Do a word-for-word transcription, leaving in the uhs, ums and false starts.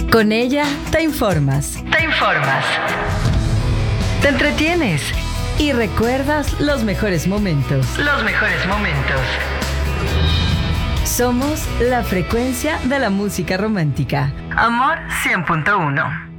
Con ella te informas. Te informas. Te entretienes. Y recuerdas los mejores momentos. Los mejores momentos. Somos la frecuencia de la música romántica. Amor cien punto uno.